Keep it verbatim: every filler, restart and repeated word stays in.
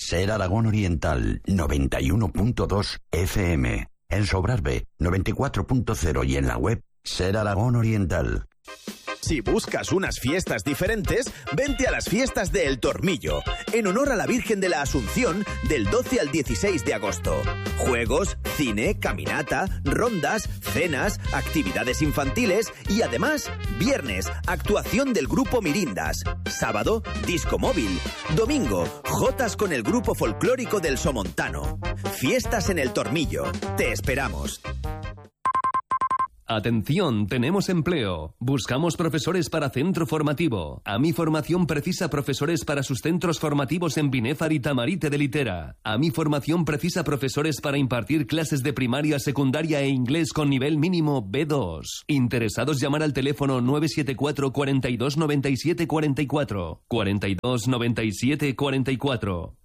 Ser Aragón Oriental, noventa y uno punto dos F M. En Sobrarbe, noventa y cuatro punto cero y en la web Ser Aragón Oriental. Si buscas unas fiestas diferentes, vente a las fiestas de El Tormillo, en honor a la Virgen de la Asunción, del doce al dieciséis de agosto. Juegos, cine, caminata, rondas, cenas, actividades infantiles y además, viernes, actuación del grupo Mirindas. Sábado, disco móvil. Domingo, jotas con el grupo folclórico del Somontano. Fiestas en El Tormillo. Te esperamos. Atención, tenemos empleo. Buscamos profesores para centro formativo. A mi formación precisa profesores para sus centros formativos en Binéfar y Tamarite de Litera. A mi formación precisa profesores para impartir clases de primaria, secundaria e inglés con nivel mínimo B dos. Interesados, llamar al teléfono nueve siete cuatro, cuarenta y dos, noventa y siete, cuarenta y cuatro. cuarenta y dos, noventa y siete, cuarenta y cuatro.